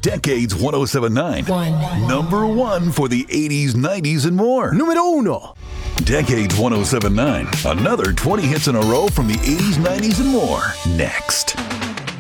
Decades 1079. Number 1 for the 80s, 90s, and more. Numero 1. Decades 1079. Another 20 hits in a row from the 80s, 90s, and more. Next.